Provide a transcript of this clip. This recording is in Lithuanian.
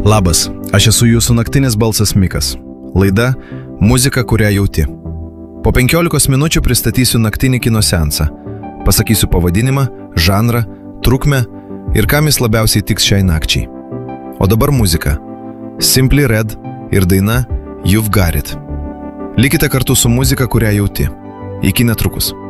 Labas, aš esu jūsų naktinis balsas Mikas. Laida Muzika, kurią jauti. Po 15 minučių pristatysiu naktinį kino seansą. Pasakysiu pavadinimą, žanrą, trukmę ir kam jis labiausiai tiks šiai nakčiai. O dabar muzika. Simply Red ir daina You've Got It. Likite kartu su Muzika, kurią jauti. Iki netrukus.